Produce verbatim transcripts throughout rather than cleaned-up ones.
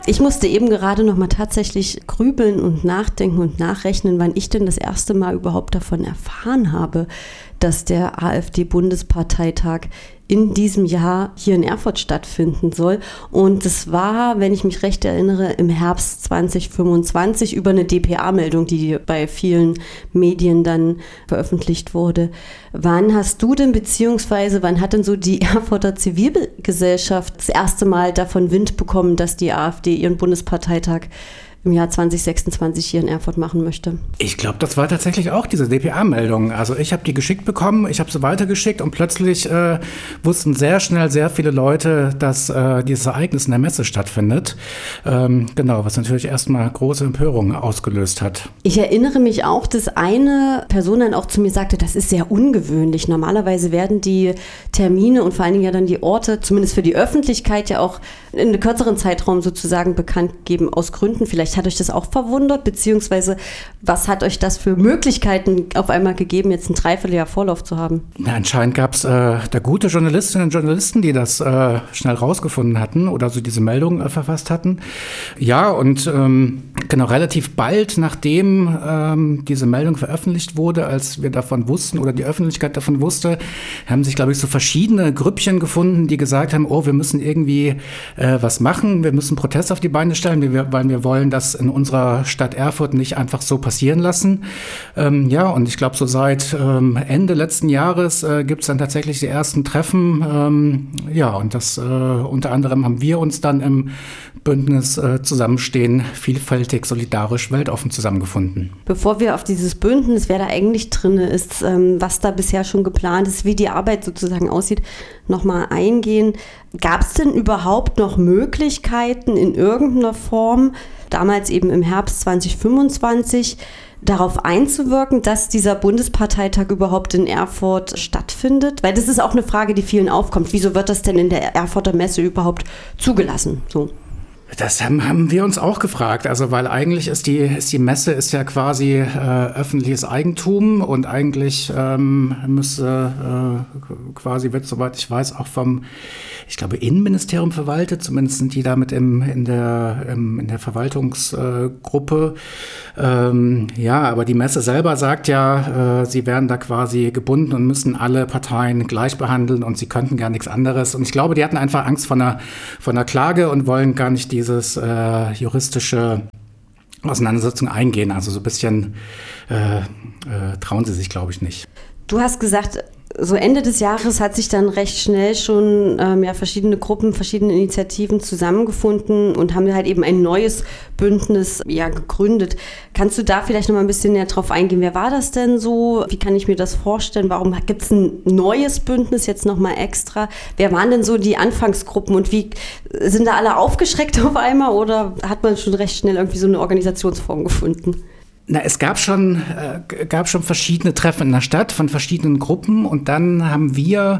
Ich musste eben gerade noch mal tatsächlich grübeln und nachdenken und nachrechnen, wann ich denn das erste Mal überhaupt davon erfahren habe, dass der AfD-Bundesparteitag in diesem Jahr hier in Erfurt stattfinden soll. Und es war, wenn ich mich recht erinnere, im Herbst zwanzig fünfundzwanzig über eine D P A-Meldung, die bei vielen Medien dann veröffentlicht wurde. Wann hast du denn, beziehungsweise wann hat denn so die Erfurter Zivilgesellschaft das erste Mal davon Wind bekommen, dass die AfD ihren Bundesparteitag im Jahr zwanzig sechsundzwanzig hier in Erfurt machen möchte? Ich glaube, das war tatsächlich auch diese D P A-Meldung. Also ich habe die geschickt bekommen, ich habe sie weitergeschickt und plötzlich äh, wussten sehr schnell sehr viele Leute, dass äh, dieses Ereignis in der Messe stattfindet. Ähm, genau, was natürlich erstmal große Empörung ausgelöst hat. Ich erinnere mich auch, dass eine Person dann auch zu mir sagte, das ist sehr ungewöhnlich. Normalerweise werden die Termine und vor allen Dingen ja dann die Orte, zumindest für die Öffentlichkeit, ja auch in einem kürzeren Zeitraum sozusagen bekannt gegeben, aus Gründen. Vielleicht hat euch das auch verwundert, beziehungsweise was hat euch das für Möglichkeiten auf einmal gegeben, jetzt ein Dreivierteljahr Vorlauf zu haben? Na, anscheinend gab es äh, da gute Journalistinnen und Journalisten, die das äh, schnell rausgefunden hatten oder so diese Meldung äh, verfasst hatten. Ja, und ähm, genau relativ bald, nachdem ähm, diese Meldung veröffentlicht wurde, als wir davon wussten oder die Öffentlichkeit davon wusste, haben sich, glaube ich, so verschiedene Grüppchen gefunden, die gesagt haben, oh, wir müssen irgendwie äh, was machen, wir müssen Protest auf die Beine stellen, wir, weil wir wollen, dass in unserer Stadt Erfurt nicht einfach so passieren lassen. Ähm, ja, und ich glaube, so seit ähm, Ende letzten Jahres äh, gibt es dann tatsächlich die ersten Treffen. Ähm, ja, und das äh, unter anderem haben wir uns dann im Bündnis äh, Zusammenstehen, vielfältig, solidarisch, weltoffen zusammengefunden. Bevor wir auf dieses Bündnis, wer da eigentlich drin ist, ähm, was da bisher schon geplant ist, wie die Arbeit sozusagen aussieht, nochmal eingehen. Gab es denn überhaupt noch Möglichkeiten in irgendeiner Form, damals eben im Herbst zwanzig fünfundzwanzig, darauf einzuwirken, dass dieser Bundesparteitag überhaupt in Erfurt stattfindet? Weil das ist auch eine Frage, die vielen aufkommt. Wieso wird das denn in der Erfurter Messe überhaupt zugelassen? So. Das haben, haben wir uns auch gefragt, also weil eigentlich ist die, ist die Messe ist ja quasi äh, öffentliches Eigentum und eigentlich ähm, müsste äh, quasi, wird soweit ich weiß, auch vom, ich glaube, Innenministerium verwaltet, zumindest sind die damit im, in der, im, in der Verwaltungsgruppe. Äh, ähm, ja, aber die Messe selber sagt ja, äh, sie werden da quasi gebunden und müssen alle Parteien gleich behandeln und sie könnten gar nichts anderes. Und ich glaube, die hatten einfach Angst vor einer, vor einer Klage und wollen gar nicht die dieses äh, juristische Auseinandersetzung eingehen. Also so ein bisschen äh, äh, trauen sie sich, glaube ich, nicht. Du hast gesagt, so Ende des Jahres hat sich dann recht schnell schon ähm, ja, verschiedene Gruppen, verschiedene Initiativen zusammengefunden und haben halt eben ein neues Bündnis ja, gegründet. Kannst du da vielleicht noch mal ein bisschen näher drauf eingehen? Wer war das denn so? Wie kann ich mir das vorstellen? Warum gibt es ein neues Bündnis jetzt noch mal extra? Wer waren denn so die Anfangsgruppen und wie sind da alle aufgeschreckt auf einmal oder hat man schon recht schnell irgendwie so eine Organisationsform gefunden? Na, es gab schon, äh, gab schon verschiedene Treffen in der Stadt von verschiedenen Gruppen und dann haben wir,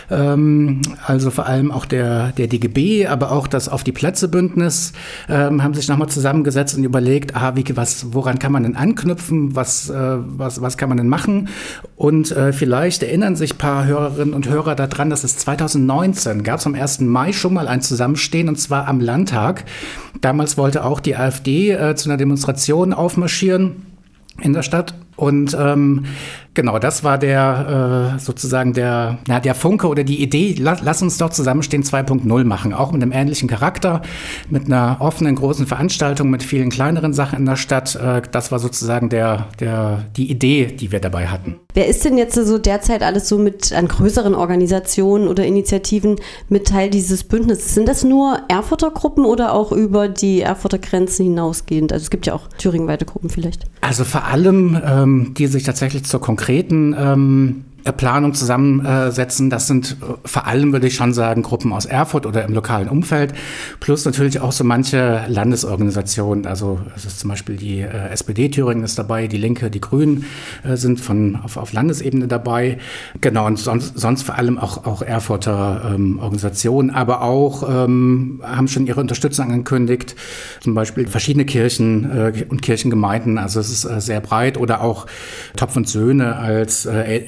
ähm, also vor allem auch der, der D G B, aber auch das Auf die Plätze Bündnis, ähm, haben sich nochmal zusammengesetzt und überlegt, ah, wie, was, woran kann man denn anknüpfen, was, äh, was, was kann man denn machen? Und äh, vielleicht erinnern sich ein paar Hörerinnen und Hörer daran, dass es zwanzig neunzehn gab es am ersten Mai schon mal ein Zusammenstehen und zwar am Landtag. Damals wollte auch die AfD äh, zu einer Demonstration aufmarschieren in der Stadt und ähm, genau, das war der äh, sozusagen der, na, der Funke oder die Idee, lass, lass uns doch Zusammenstehen zwei Punkt null machen, auch mit einem ähnlichen Charakter, mit einer offenen großen Veranstaltung, mit vielen kleineren Sachen in der Stadt. Äh, das war sozusagen der, der, die Idee, die wir dabei hatten. Wer ist denn jetzt so derzeit alles so mit an größeren Organisationen oder Initiativen mit Teil dieses Bündnisses? Sind das nur Erfurter Gruppen oder auch über die Erfurter Grenzen hinausgehend? Also es gibt ja auch thüringenweite Gruppen vielleicht. Also vor allem, ähm, die sich tatsächlich zur konkreten ähm, Planung zusammensetzen. Das sind vor allem, würde ich schon sagen, Gruppen aus Erfurt oder im lokalen Umfeld, plus natürlich auch so manche Landesorganisationen. Also es ist zum Beispiel die äh, S P D Thüringen ist dabei, die Linke, die Grünen äh, sind von auf, auf Landesebene dabei. Genau, und sonst, sonst vor allem auch, auch Erfurter ähm, Organisationen, aber auch ähm, haben schon ihre Unterstützung angekündigt, zum Beispiel verschiedene Kirchen äh, und Kirchengemeinden. Also es ist äh, sehr breit oder auch Topf und Söhne als äh, Erinnerung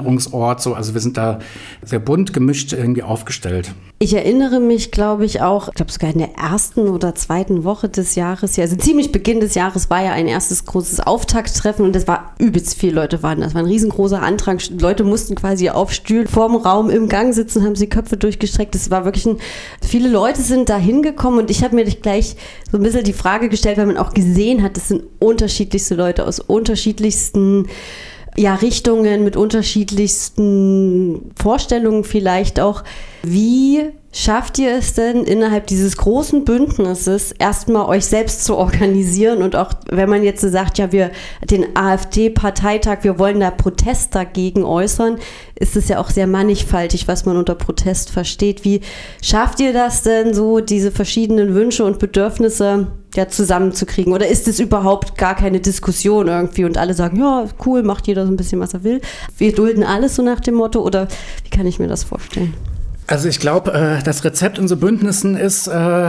Veranstaltungsort. So, also wir sind da sehr bunt gemischt irgendwie aufgestellt. Ich erinnere mich, glaube ich, auch, ich glaube sogar in der ersten oder zweiten Woche des Jahres, ja, also ziemlich Beginn des Jahres war ja ein erstes großes Auftakttreffen und das war übelst viele Leute waren. Das war ein riesengroßer Antrag. Leute mussten quasi auf Stühlen vorm Raum im Gang sitzen, haben sie Köpfe durchgestreckt. Das war wirklich ein, viele Leute sind da hingekommen und ich habe mir gleich so ein bisschen die Frage gestellt, weil man auch gesehen hat, das sind unterschiedlichste Leute aus unterschiedlichsten ja, Richtungen, mit unterschiedlichsten Vorstellungen vielleicht auch. Wie schafft ihr es denn innerhalb dieses großen Bündnisses erstmal euch selbst zu organisieren und auch wenn man jetzt so sagt, ja wir den AfD-Parteitag, wir wollen da Protest dagegen äußern, ist es ja auch sehr mannigfaltig, was man unter Protest versteht. Wie schafft ihr das denn so, diese verschiedenen Wünsche und Bedürfnisse ja zusammenzukriegen? Oder ist es überhaupt gar keine Diskussion irgendwie und alle sagen, ja cool, macht jeder so ein bisschen, was er will. Wir dulden alles so nach dem Motto oder wie kann ich mir das vorstellen? Also ich glaube, das Rezept in so Bündnissen ist,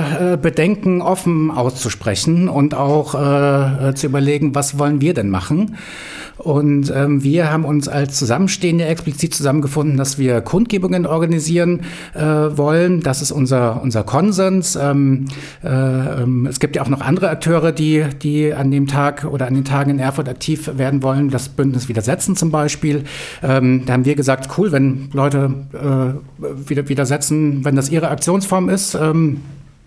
Bedenken offen auszusprechen und auch zu überlegen, was wollen wir denn machen. Und ähm, wir haben uns als Zusammenstehende explizit zusammengefunden, dass wir Kundgebungen organisieren äh, wollen. Das ist unser, unser Konsens. Ähm, äh, es gibt ja auch noch andere Akteure, die, die an dem Tag oder an den Tagen in Erfurt aktiv werden wollen. Das Bündnis Widersetzen zum Beispiel. Ähm, da haben wir gesagt, cool, wenn Leute äh, wieder, widersetzen, wenn das ihre Aktionsform ist. Ähm,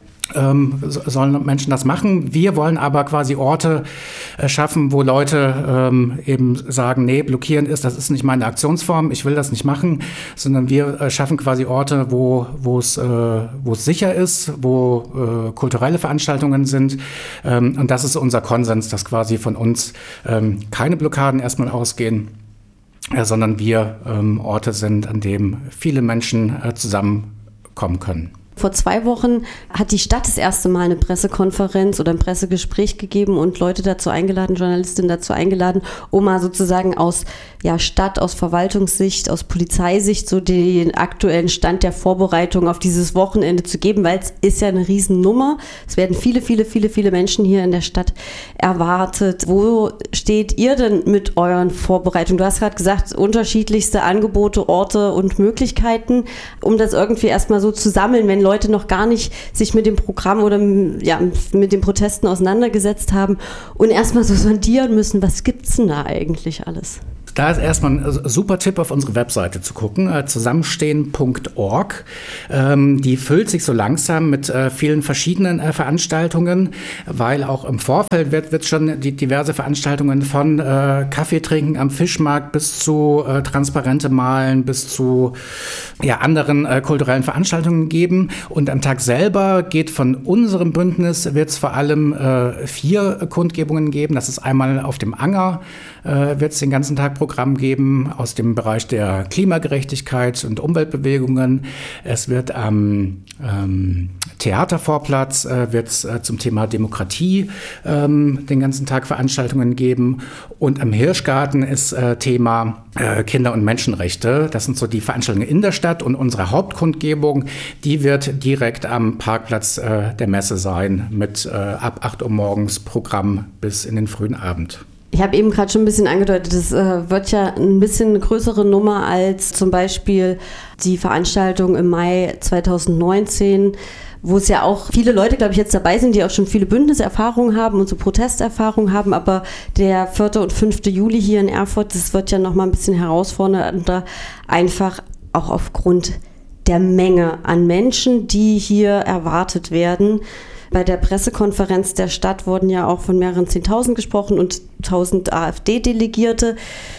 Ähm, sollen Menschen das machen. Wir wollen aber quasi Orte äh, schaffen, wo Leute ähm, eben sagen, nee, blockieren ist, das ist nicht meine Aktionsform, ich will das nicht machen, sondern wir äh, schaffen quasi Orte, wo wo es äh, wo es sicher ist, wo äh, kulturelle Veranstaltungen sind. Ähm, und das ist unser Konsens, dass quasi von uns ähm, keine Blockaden erstmal ausgehen, äh, sondern wir ähm, Orte sind, an denen viele Menschen äh, zusammenkommen können. Vor zwei Wochen hat die Stadt das erste Mal eine Pressekonferenz oder ein Pressegespräch gegeben und Leute dazu eingeladen, Journalistinnen dazu eingeladen, um mal sozusagen aus ja, Stadt, aus Verwaltungssicht, aus Polizeisicht so den aktuellen Stand der Vorbereitung auf dieses Wochenende zu geben, weil es ist ja eine Riesennummer. Es werden viele, viele, viele, viele Menschen hier in der Stadt erwartet. Wo steht ihr denn mit euren Vorbereitungen? Du hast gerade gesagt, unterschiedlichste Angebote, Orte und Möglichkeiten, um das irgendwie erstmal so zu sammeln, wenn Leute noch gar nicht sich mit dem Programm oder ja, mit den Protesten auseinandergesetzt haben und erstmal so sondieren müssen, was gibt's denn da eigentlich alles? Da ist erstmal ein super Tipp, auf unsere Webseite zu gucken, äh, zusammenstehen punkt org. Ähm, die füllt sich so langsam mit äh, vielen verschiedenen äh, Veranstaltungen, weil auch im Vorfeld wird, wird schon die diverse Veranstaltungen von äh, Kaffee trinken am Fischmarkt bis zu äh, Transparente malen, bis zu ja, anderen äh, kulturellen Veranstaltungen geben. Und am Tag selber geht von unserem Bündnis, wird es vor allem äh, vier Kundgebungen geben. Das ist einmal auf dem Anger, äh, wird es den ganzen Tag Programm geben aus dem Bereich der Klimagerechtigkeit und Umweltbewegungen. Es wird am ähm, Theatervorplatz äh, wird es äh, zum Thema Demokratie ähm, den ganzen Tag Veranstaltungen geben. Und am Hirschgarten ist äh, Thema äh, Kinder- und Menschenrechte. Das sind so die Veranstaltungen in der Stadt. Und unsere Hauptkundgebung, die wird direkt am Parkplatz äh, der Messe sein mit äh, ab acht Uhr morgens Programm bis in den frühen Abend. Ich habe eben gerade schon ein bisschen angedeutet, das äh, wird ja ein bisschen eine größere Nummer als zum Beispiel die Veranstaltung im Mai zwanzig neunzehn, wo es ja auch viele Leute, glaube ich, jetzt dabei sind, die auch schon viele Bündniserfahrungen haben und so Protesterfahrungen haben, aber der vierte und fünfte Juli hier in Erfurt, das wird ja nochmal ein bisschen herausfordernder, einfach auch aufgrund der Menge an Menschen, die hier erwartet werden. Bei der Pressekonferenz der Stadt wurden ja auch von mehreren Zehntausend gesprochen und tausend AfD-Delegierte.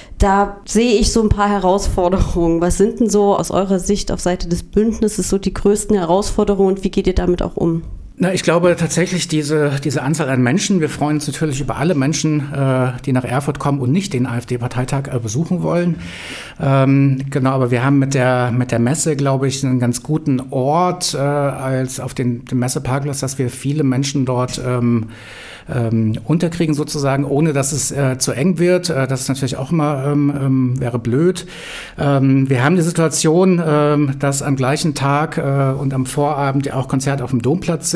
Da sehe ich so ein paar Herausforderungen. Was sind denn so aus eurer Sicht auf Seite des Bündnisses so die größten Herausforderungen und wie geht ihr damit auch um? Na, ich glaube tatsächlich diese, diese Anzahl an Menschen, wir freuen uns natürlich über alle Menschen, äh, die nach Erfurt kommen und nicht den AfD-Parteitag äh, besuchen wollen. Ähm, genau, aber wir haben mit der, mit der Messe, glaube ich, einen ganz guten Ort äh, als auf den, den Messeparkplatz, dass wir viele Menschen dort ähm, ähm, unterkriegen sozusagen, ohne dass es äh, zu eng wird. Äh, das ist natürlich auch immer, ähm, ähm, wäre blöd. Ähm, wir haben die Situation, ähm, dass am gleichen Tag äh, und am Vorabend ja auch Konzerte auf dem Domplatz sind.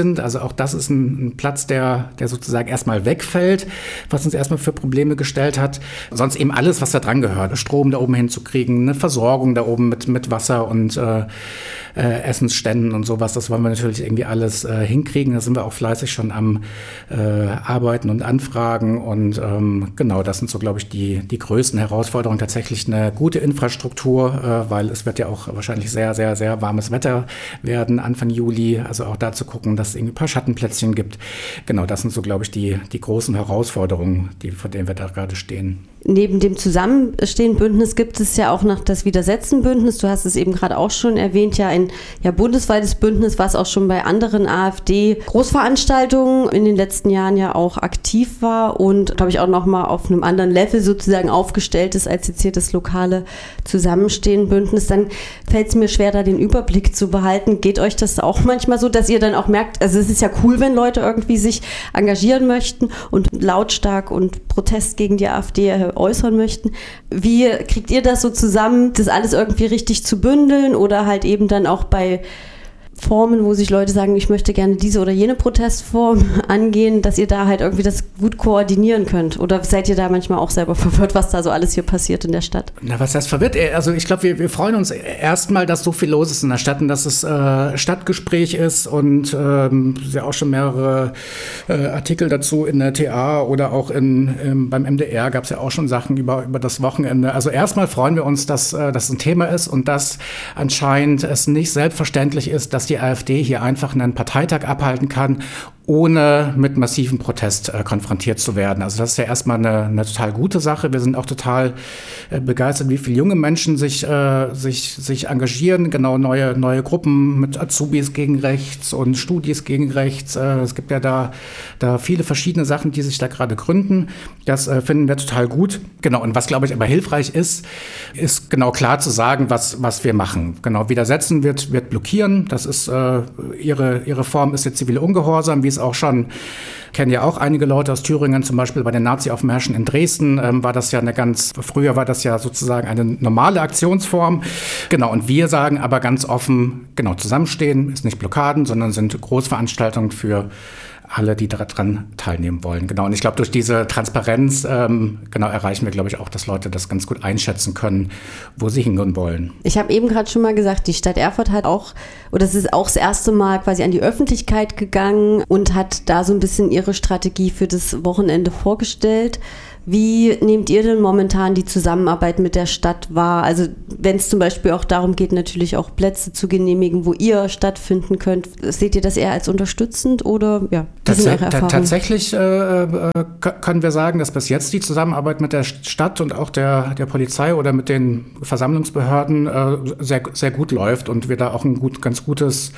sind. Also auch das ist ein, ein Platz, der, der sozusagen erstmal wegfällt, was uns erstmal für Probleme gestellt hat. Sonst eben alles, was da dran gehört. Strom da oben hinzukriegen, eine Versorgung da oben mit, mit Wasser und äh, äh, Essensständen und sowas. Das wollen wir natürlich irgendwie alles äh, hinkriegen. Da sind wir auch fleißig schon am äh, Arbeiten und Anfragen. Und ähm, genau, das sind so, glaube ich, die, die größten Herausforderungen. Tatsächlich eine gute Infrastruktur, äh, weil es wird ja auch wahrscheinlich sehr, sehr, sehr warmes Wetter werden Anfang Juli. Also auch da zu gucken, dass es irgendwie ein paar Schattenplätzchen gibt. Genau, das sind so, glaube ich, die, die großen Herausforderungen, die, vor denen wir da gerade stehen. Neben dem Zusammenstehen-Bündnis gibt es ja auch noch das Widersetzen-Bündnis. Du hast es eben gerade auch schon erwähnt, ja ein ja, bundesweites Bündnis, was auch schon bei anderen AfD-Großveranstaltungen in den letzten Jahren ja auch aktiv war und, glaube ich, auch nochmal auf einem anderen Level sozusagen aufgestellt ist als jetzt hier das lokale Zusammenstehen-Bündnis. Dann fällt es mir schwer, da den Überblick zu behalten. Geht euch das auch manchmal so, dass ihr dann auch merkt, also es ist ja cool, wenn Leute irgendwie sich engagieren möchten und lautstark und Protest gegen die AfD äußern möchten. Wie kriegt ihr das so zusammen, das alles irgendwie richtig zu bündeln oder halt eben dann auch bei Formen, wo sich Leute sagen, ich möchte gerne diese oder jene Protestform angehen, dass ihr da halt irgendwie das gut koordinieren könnt? Oder seid ihr da manchmal auch selber verwirrt, was da so alles hier passiert in der Stadt? Na, was heißt verwirrt? Also ich glaube, wir, wir freuen uns erstmal, dass so viel los ist in der Stadt und dass es äh, Stadtgespräch ist und ähm, ja auch schon mehrere äh, Artikel dazu in der T A oder auch in, ähm, beim M D R gab es ja auch schon Sachen über, über das Wochenende. Also erstmal freuen wir uns, dass äh, das ein Thema ist und dass anscheinend es nicht selbstverständlich ist, dass die AfD hier einfach einen Parteitag abhalten kann, ohne mit massivem Protest äh, konfrontiert zu werden. Also das ist ja erstmal eine, eine total gute Sache. Wir sind auch total äh, begeistert, wie viele junge Menschen sich, äh, sich, sich engagieren. Genau, neue, neue Gruppen mit Azubis gegen rechts und Studis gegen rechts. Äh, es gibt ja da, da viele verschiedene Sachen, die sich da gerade gründen. Das äh, finden wir total gut. Genau, und was, glaube ich, aber hilfreich ist, ist genau klar zu sagen, was, was wir machen. Genau, widersetzen wird, wird blockieren. Das ist, äh, ihre, ihre Form ist der zivile Ungehorsam, wie es auch schon, kennen ja auch einige Leute aus Thüringen, zum Beispiel bei den Nazi-Aufmärschen in Dresden, ähm, war das ja eine ganz, früher war das ja sozusagen eine normale Aktionsform. Genau, und wir sagen aber ganz offen, genau, zusammenstehen ist nicht Blockaden, sondern sind Großveranstaltungen für alle, die daran teilnehmen wollen. Genau, und ich glaube, durch diese Transparenz ähm, genau erreichen wir, glaube ich, auch, dass Leute das ganz gut einschätzen können, wo sie hingehen wollen. Ich habe eben gerade schon mal gesagt, die Stadt Erfurt hat auch, oder es ist auch das erste Mal quasi an die Öffentlichkeit gegangen und hat da so ein bisschen ihre Strategie für das Wochenende vorgestellt. Wie nehmt ihr denn momentan die Zusammenarbeit mit der Stadt wahr? Also wenn es zum Beispiel auch darum geht, natürlich auch Plätze zu genehmigen, wo ihr stattfinden könnt, seht ihr das eher als unterstützend oder ja? Tats- t- tatsächlich äh, äh, können wir sagen, dass bis jetzt die Zusammenarbeit mit der Stadt und auch der, der Polizei oder mit den Versammlungsbehörden äh, sehr, sehr gut läuft und wir da auch ein gut, ganz gutes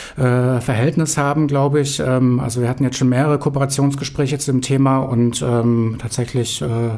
äh, Verhältnis haben, glaube ich. Ähm, also wir hatten jetzt schon mehrere Kooperationsgespräche zu dem Thema und ähm, tatsächlich Äh,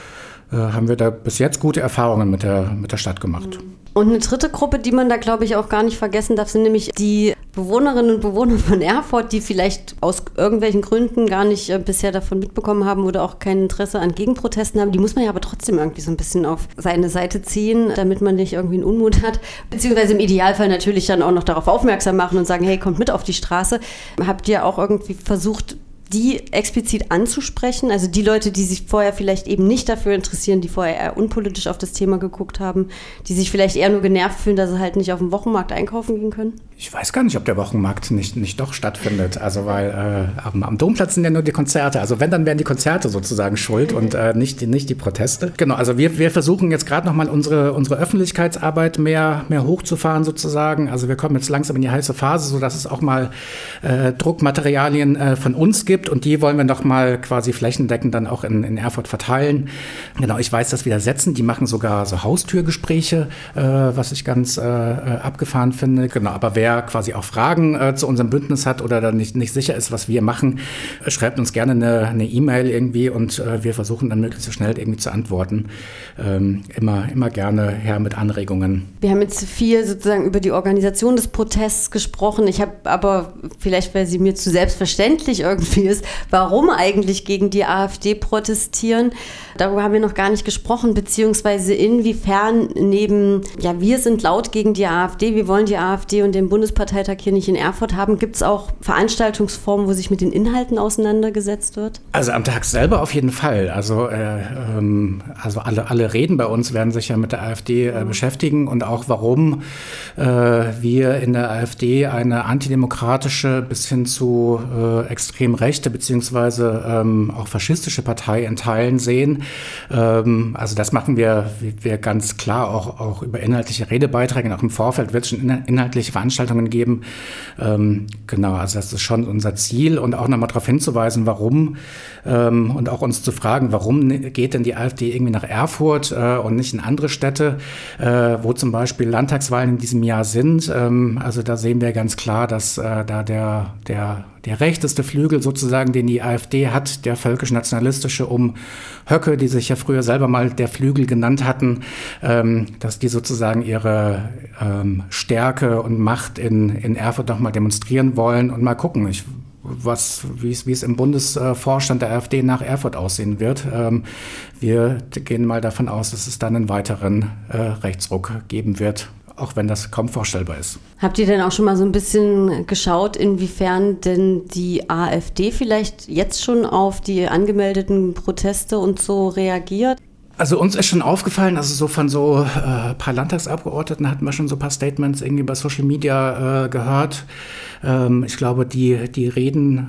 äh, haben wir da bis jetzt gute Erfahrungen mit der, mit der Stadt gemacht. Und eine dritte Gruppe, die man da, glaube ich, auch gar nicht vergessen darf, sind nämlich die Bewohnerinnen und Bewohner von Erfurt, die vielleicht aus irgendwelchen Gründen gar nicht äh, bisher davon mitbekommen haben oder auch kein Interesse an Gegenprotesten haben. Die muss man ja aber trotzdem irgendwie so ein bisschen auf seine Seite ziehen, damit man nicht irgendwie einen Unmut hat. Beziehungsweise im Idealfall natürlich dann auch noch darauf aufmerksam machen und sagen, hey, kommt mit auf die Straße. Habt ihr auch irgendwie versucht, die explizit anzusprechen, also die Leute, die sich vorher vielleicht eben nicht dafür interessieren, die vorher eher unpolitisch auf das Thema geguckt haben, die sich vielleicht eher nur genervt fühlen, dass sie halt nicht auf dem Wochenmarkt einkaufen gehen können? Ich weiß gar nicht, ob der Wochenmarkt nicht, nicht doch stattfindet, also weil äh, am, am Domplatz sind ja nur die Konzerte, also wenn, dann wären die Konzerte sozusagen schuld und äh, nicht, die, nicht die Proteste. Genau, also wir, wir versuchen jetzt gerade nochmal unsere, unsere Öffentlichkeitsarbeit mehr, mehr hochzufahren sozusagen, also wir kommen jetzt langsam in die heiße Phase, sodass es auch mal äh, Druckmaterialien äh, von uns gibt, und die wollen wir noch mal quasi flächendeckend dann auch in, in Erfurt verteilen. Genau, ich weiß, dass Widersetzen, die machen sogar so Haustürgespräche, äh, was ich ganz äh, abgefahren finde. Genau, aber wer quasi auch Fragen äh, zu unserem Bündnis hat oder dann nicht, nicht sicher ist, was wir machen, äh, schreibt uns gerne eine, eine E-Mail irgendwie und äh, wir versuchen dann möglichst so schnell irgendwie zu antworten. Ähm, immer, immer gerne her mit Anregungen. Wir haben jetzt viel sozusagen über die Organisation des Protests gesprochen. Ich habe aber, vielleicht weil sie mir zu selbstverständlich irgendwie ist, warum eigentlich gegen die AfD protestieren. Darüber haben wir noch gar nicht gesprochen, beziehungsweise inwiefern neben, ja, wir sind laut gegen die AfD, wir wollen die AfD und den Bundesparteitag hier nicht in Erfurt haben, gibt es auch Veranstaltungsformen, wo sich mit den Inhalten auseinandergesetzt wird? Also am Tag selber auf jeden Fall. Also, äh, ähm, also alle, alle Reden bei uns werden sich ja mit der AfD äh, beschäftigen und auch warum äh, wir in der AfD eine antidemokratische bis hin zu äh, extrem rechte beziehungsweise ähm, auch faschistische Partei in Teilen sehen. Ähm, also das machen wir, wir ganz klar auch, auch über inhaltliche Redebeiträge. Und auch im Vorfeld wird es schon inhaltliche Veranstaltungen geben. Ähm, genau, also das ist schon unser Ziel und auch nochmal darauf hinzuweisen, warum ähm, und auch uns zu fragen, warum geht denn die AfD irgendwie nach Erfurt äh, und nicht in andere Städte, äh, wo zum Beispiel Landtagswahlen in diesem Jahr sind. Ähm, also da sehen wir ganz klar, dass äh, da der, der Der rechteste Flügel sozusagen, den die AfD hat, der völkisch-nationalistische um Höcke, die sich ja früher selber mal der Flügel genannt hatten, ähm, dass die sozusagen ihre ähm, Stärke und Macht in, in Erfurt noch mal demonstrieren wollen und mal gucken, ich, was, wie es, wie es im Bundesvorstand der AfD nach Erfurt aussehen wird. Ähm, wir gehen mal davon aus, dass es dann einen weiteren äh, Rechtsruck geben wird, auch wenn das kaum vorstellbar ist. Habt ihr denn auch schon mal so ein bisschen geschaut, inwiefern denn die AfD vielleicht jetzt schon auf die angemeldeten Proteste und so reagiert? Also uns ist schon aufgefallen, also so von so ein äh, paar Landtagsabgeordneten hatten wir schon so ein paar Statements irgendwie bei Social Media äh, gehört. Ähm, ich glaube, die, die reden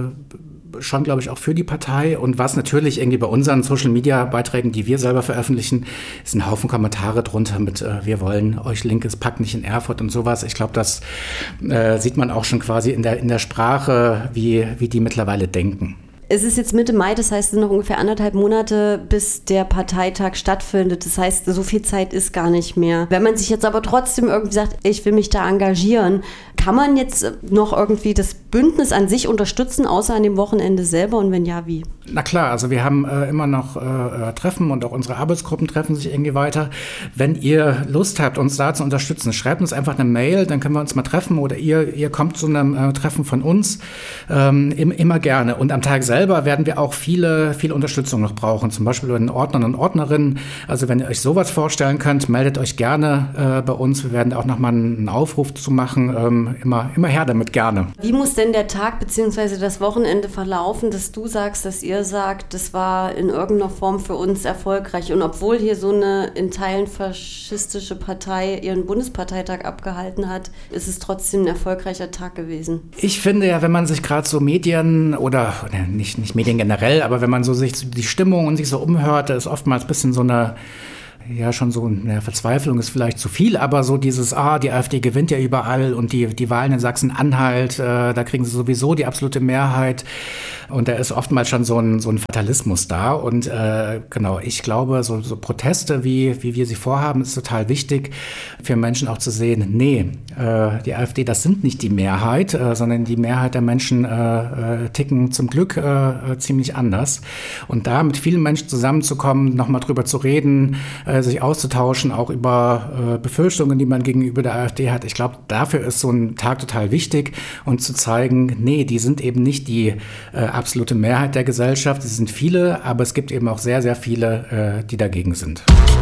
äh, schon, glaube ich, auch für die Partei. Und was natürlich irgendwie bei unseren Social-Media-Beiträgen, die wir selber veröffentlichen, ist ein Haufen Kommentare drunter mit äh, wir wollen euch linkes Pack nicht in Erfurt und sowas. Ich glaube, das äh, sieht man auch schon quasi in der, in der Sprache, wie, wie die mittlerweile denken. Es ist jetzt Mitte Mai, das heißt, es sind noch ungefähr anderthalb Monate, bis der Parteitag stattfindet. Das heißt, so viel Zeit ist gar nicht mehr. Wenn man sich jetzt aber trotzdem irgendwie sagt, ich will mich da engagieren, kann man jetzt noch irgendwie das Bündnis an sich unterstützen, außer an dem Wochenende selber? Und wenn ja, wie? Na klar, also wir haben äh, immer noch äh, Treffen und auch unsere Arbeitsgruppen treffen sich irgendwie weiter. Wenn ihr Lust habt, uns da zu unterstützen, schreibt uns einfach eine Mail, dann können wir uns mal treffen oder ihr, ihr kommt zu einem äh, Treffen von uns, ähm, im, immer gerne. Und am Tag selber werden wir auch viele, viele Unterstützung noch brauchen, zum Beispiel bei den Ordnern und Ordnerinnen. Also wenn ihr euch sowas vorstellen könnt, meldet euch gerne äh, bei uns. Wir werden auch nochmal einen Aufruf zu machen. Ähm, immer, immer her damit, gerne. Wie muss denn der Tag bzw. das Wochenende verlaufen, dass du sagst, dass ihr sagt, das war in irgendeiner Form für uns erfolgreich? Und obwohl hier so eine in Teilen faschistische Partei ihren Bundesparteitag abgehalten hat, ist es trotzdem ein erfolgreicher Tag gewesen. Ich finde ja, wenn man sich gerade so Medien oder, oder nicht, nicht Medien generell, aber wenn man so sich die Stimmung und sich so umhört, da ist oftmals ein bisschen so eine ja, schon so eine Verzweiflung ist vielleicht zu viel, aber so dieses, ah, die AfD gewinnt ja überall und die, die Wahlen in Sachsen-Anhalt, äh, da kriegen sie sowieso die absolute Mehrheit und da ist oftmals schon so ein, so ein Fatalismus da und äh, genau, ich glaube, so, so Proteste, wie, wie wir sie vorhaben, ist total wichtig für Menschen auch zu sehen, nee, äh, die AfD, das sind nicht die Mehrheit, äh, sondern die Mehrheit der Menschen äh, äh, ticken zum Glück äh, ziemlich anders und da mit vielen Menschen zusammenzukommen, nochmal drüber zu reden, äh, sich auszutauschen, auch über äh, Befürchtungen, die man gegenüber der AfD hat. Ich glaube, dafür ist so ein Tag total wichtig und zu zeigen, nee, die sind eben nicht die äh, absolute Mehrheit der Gesellschaft. Es sind viele, aber es gibt eben auch sehr, sehr viele, äh, die dagegen sind.